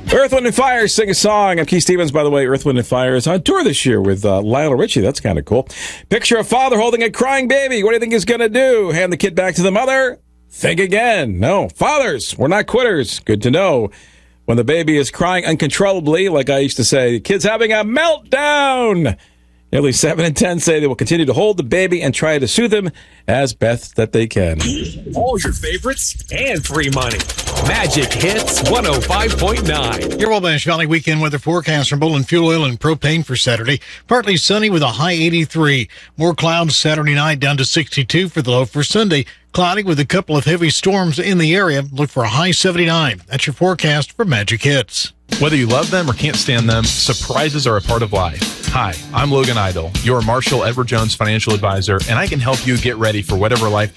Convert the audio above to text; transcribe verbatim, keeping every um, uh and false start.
Earth, Wind and Fire, sing a song. I'm Keith Stevens, by the way. Earth, Wind and Fire is on tour this year with uh, Lionel Richie. That's kind of cool. Picture a father holding a crying baby. What do you think he's going to do? Hand the kid back to the mother? Think again. No. Fathers, we're not quitters. Good to know. When the baby is crying uncontrollably, like I used to say, the kid's having a meltdown. Nearly seven in ten say they will continue to hold the baby and try to soothe him as best that they can. All your favorites and free money. Magic Hits one oh five point nine. Your Wabash Valley weekend weather forecast from Bolin Fuel Oil and Propane for Saturday. Partly sunny with a high eighty-three. More clouds Saturday night down to sixty-two for the low for Sunday. Cloudy with a couple of heavy storms in the area. Look for a high seventy-nine. That's your forecast for Magic Hits. Whether you love them or can't stand them, surprises are a part of life. Hi, I'm Logan Idle, your Marshall Edward Jones financial advisor, and I can help you get ready for whatever life